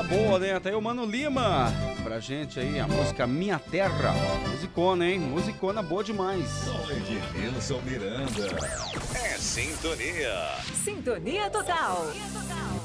boa, né? Tá aí o Mano Lima pra gente aí, a música Minha Terra. Musicona, hein? Musicona boa demais. Ednilson Miranda. É sintonia. Sintonia total.